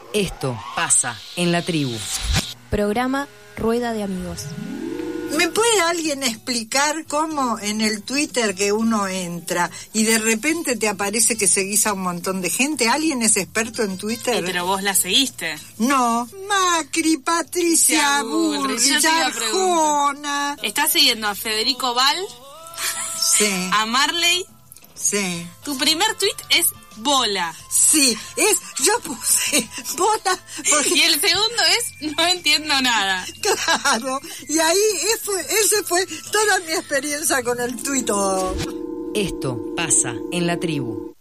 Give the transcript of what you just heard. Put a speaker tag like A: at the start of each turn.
A: Esto pasa en la tribu.
B: Programa Rueda de Amigos.
C: ¿Me puede alguien explicar cómo en el Twitter que uno entra y de repente te aparece que seguís a un montón de gente? ¿Alguien es experto en Twitter?
D: Pero vos la seguiste.
C: No. Macri, Patricia Bullrich, Arjona.
D: ¿Estás siguiendo a Federico Val?
C: Sí.
D: ¿A Marley?
C: Sí.
D: Tu primer tuit es bola.
C: Sí, yo puse bola porque...
D: Y el segundo es no entiendo nada.
C: Claro, y ahí ese fue toda mi experiencia con el tuit.
A: Esto pasa en la tribu.